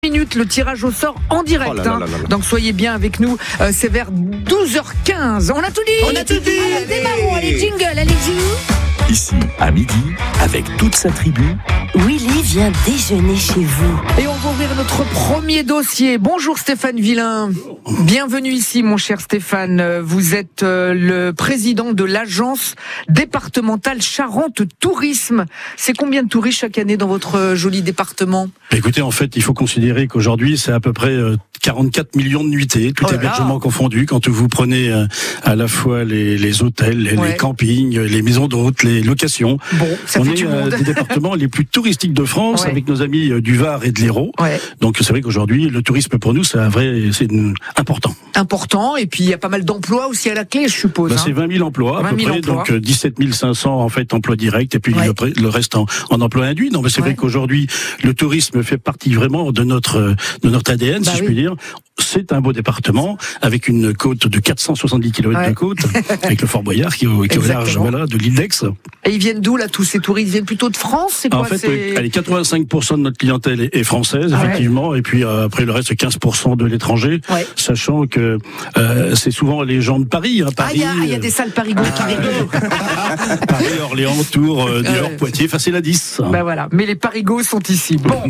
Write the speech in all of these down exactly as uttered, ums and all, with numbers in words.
minutes, le tirage au sort en direct. Oh là là là là là. Hein. Donc soyez bien avec nous. Euh, c'est vers douze heures quinze. On a tout dit. On a tout dit. Allez, démarrons. Allez, jingle, allez-y. Ici, à midi, avec toute sa tribu, Willy vient déjeuner chez vous. Et on va ouvrir notre premier dossier. Bonjour Stéphane Villain. Bienvenue ici, mon cher Stéphane. Vous êtes le président de l'agence départementale Charente Tourisme. C'est combien de touristes chaque année dans votre joli département ? Écoutez, en fait, il faut considérer qu'aujourd'hui, c'est à peu près quarante-quatre millions de nuitées, tout oh hébergement confondu. Quand vous prenez à la fois les, les hôtels, les, ouais. les campings, les maisons d'hôtes, les locations. Bon, ça on fait est euh, des départements les plus touristiques de France, ouais. avec nos amis du Var et de l'Hérault. Ouais. Donc c'est vrai qu'aujourd'hui, le tourisme pour nous, c'est un vrai, c'est une, important. Important. Et puis il y a pas mal d'emplois aussi à la clé, je suppose. Bah, hein. C'est vingt mille emplois à peu près, emplois. Donc dix-sept mille cinq cents en fait emplois directs, et puis ouais. le, le reste en, en emploi induit. Non, mais c'est ouais. vrai qu'aujourd'hui, le tourisme fait partie vraiment de notre de notre A D N, bah, si oui. je puis dire. C'est un beau département avec une côte de quatre cent soixante-dix kilomètres ouais. de côte, avec le Fort Boyard qui est au, qui est au large, voilà, de l'île d'Aix. Et ils viennent d'où là tous ces touristes? Ils viennent plutôt de France, c'est quoi? En fait, c'est... allez, quatre-vingt-cinq pour cent de notre clientèle est française, ah effectivement, ouais. et puis euh, après le reste, quinze pour cent de l'étranger, ouais. sachant que euh, c'est souvent les gens de Paris. Hein, Paris ah, il y, y a des salles parigots ah, qui rigolent. Paris, Orléans, Tours, euh, Niort, euh, Poitiers, enfin c'est la dix. Ben voilà, mais les parigots sont ici. Bon,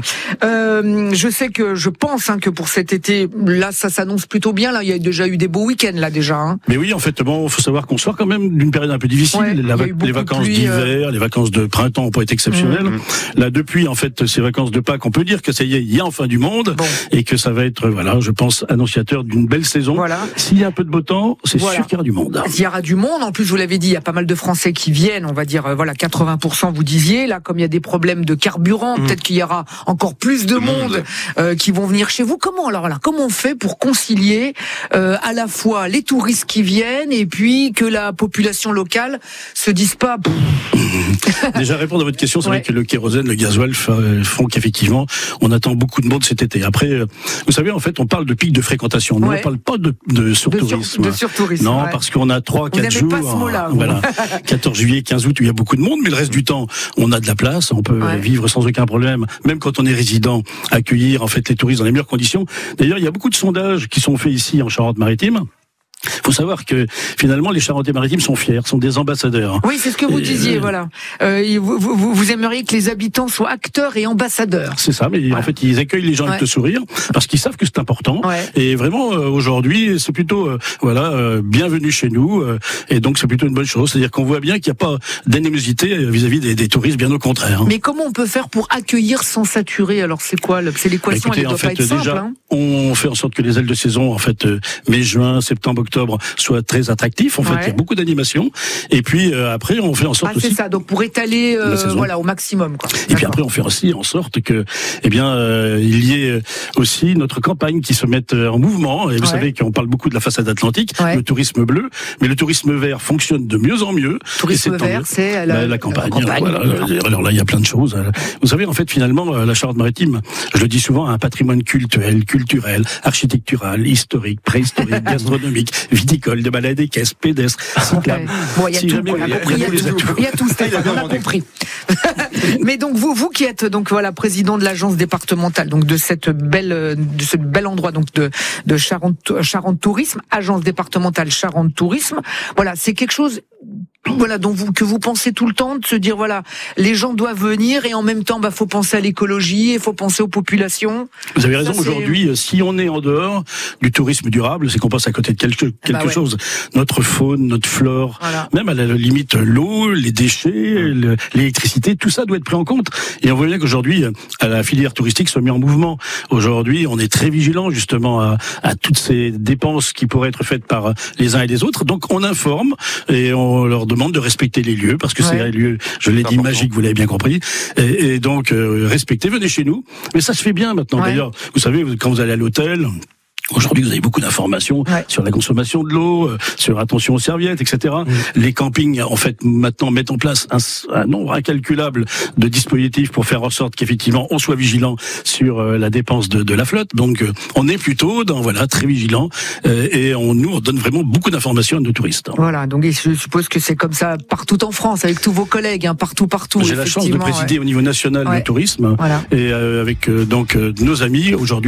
euh, je sais que je pense hein, que pour cet été, là, ça s'annonce plutôt bien. Là, il y a déjà eu des beaux week-ends là déjà. Hein. Mais oui, en fait, bon, faut savoir qu'on sort quand même d'une période un peu difficile. Ouais, la, les vacances pluie, d'hiver, euh... les vacances de printemps ont pas été exceptionnelles. Mmh. Là, depuis en fait ces vacances de Pâques, on peut dire que ça y est, il y a enfin du monde bon. et que ça va être, voilà, je pense, annonciateur d'une belle saison. Voilà. S'il y a un peu de beau temps, c'est voilà. sûr qu'il y aura du monde. Il y aura du monde. En plus, vous l'avez dit, il y a pas mal de Français qui viennent. On va dire, euh, voilà, quatre-vingts pour cent. Vous disiez là, comme il y a des problèmes de carburant, mmh. peut-être qu'il y aura encore plus de monde euh, qui vont venir chez vous. Comment alors là, comment on fait pour concilier euh, à la fois les touristes qui viennent et puis que la population locale se dise pas. Déjà répondre à votre question, c'est ouais. vrai que le kérosène, le gasoil font qu'effectivement on attend beaucoup de monde cet été. Après, vous savez, en fait, on parle de pic de fréquentation. Nous, ouais. on parle pas de, de surtourisme. De, sur, de surtourisme. Non, ouais. parce qu'on a trois, quatre jours. Pas ce mot-là, voilà, quatorze juillet, quinze août, où il y a beaucoup de monde, mais le reste du temps, on a de la place, on peut ouais. vivre sans aucun problème, même quand on est résident, accueillir en fait les touristes dans les meilleures conditions. D'ailleurs, il y a beaucoup de sondages qui sont faits ici en Charente-Maritime. Il faut savoir que finalement les Charentais-Maritimes sont fiers, sont des ambassadeurs. Oui, c'est ce que vous et disiez, euh, voilà. Euh, vous, vous, vous aimeriez que les habitants soient acteurs et ambassadeurs. C'est ça, mais ouais. en fait ils accueillent les gens ouais. avec le sourire parce qu'ils savent que c'est important. Ouais. Et vraiment euh, aujourd'hui c'est plutôt euh, voilà euh, bienvenue chez nous euh, et donc c'est plutôt une bonne chose. C'est-à-dire qu'on voit bien qu'il n'y a pas d'animosité vis-à-vis des, des touristes, bien au contraire. Hein. Mais comment on peut faire pour accueillir sans saturer? Alors c'est quoi? C'est l'équation, bah, écoutez, elle ne doit en fait, pas être simple. Déjà, hein. on fait en sorte que les ailes de saison, en fait, euh, mai, juin, septembre, octobre, soit très attractif. En fait, ouais. il y a beaucoup d'animations. Et puis euh, après, on fait en sorte ah, aussi. C'est ça. Donc pour étaler, euh, voilà, au maximum. Quoi. Et puis après, on fait aussi en sorte que, eh bien, euh, il y ait aussi notre campagne qui se mette en mouvement. Et vous ouais. savez qu'on parle beaucoup de la façade atlantique, ouais. le tourisme bleu, mais le tourisme vert fonctionne de mieux en mieux. Le tourisme vert, c'est la, la, la campagne. La campagne. Voilà. Alors là, il y a plein de choses. Vous savez, en fait, finalement, la Charente-Maritime, je le dis souvent, a un patrimoine culturel, culturel, architectural, historique, préhistorique, gastronomique, viticole, de balade équestre, pédestre, cyclable. Bon, il y a si tout, on a compris, il y a tout, il y a tout, Stéphane, on a compris. Mais donc vous, vous qui êtes donc voilà président de l'agence départementale donc de cette belle, de ce bel endroit donc de de Charente, Charente Tourisme, agence départementale Charente Tourisme. Voilà, c'est quelque chose. Voilà, donc vous, que vous pensez tout le temps de se dire voilà, les gens doivent venir et en même temps, bah, faut penser à l'écologie, il faut penser aux populations. Vous avez raison. Ça, aujourd'hui, si on est en dehors du tourisme durable, c'est qu'on passe à côté de quelque, quelque bah ouais. chose. Notre faune, notre flore, voilà. même à la limite l'eau, les déchets, l'électricité, tout ça doit être pris en compte. Et on voit bien qu'aujourd'hui, la filière touristique se met en mouvement. Aujourd'hui, on est très vigilant justement à, à toutes ces dépenses qui pourraient être faites par les uns et les autres. Donc, on informe et on leur demande de respecter les lieux parce que ouais. c'est des lieux, je l'ai dit, magiques, vous l'avez bien compris. Et, et donc, euh, respectez, venez chez nous. Mais ça se fait bien maintenant. Ouais. D'ailleurs, vous savez, quand vous allez à l'hôtel, aujourd'hui, vous avez beaucoup d'informations ouais. sur la consommation de l'eau, euh, sur attention aux serviettes, et cetera. Mmh. Les campings, en fait, maintenant mettent en place un, un nombre incalculable de dispositifs pour faire en sorte qu'effectivement on soit vigilant sur euh, la dépense de, de la flotte. Donc, euh, on est plutôt dans voilà très vigilant euh, et on nous on donne vraiment beaucoup d'informations à nos touristes. Voilà. Donc, je suppose que c'est comme ça partout en France avec tous vos collègues, hein, partout, partout. J'ai la chance de présider ouais. au niveau national ouais. le tourisme voilà. et euh, avec euh, donc euh, nos amis aujourd'hui.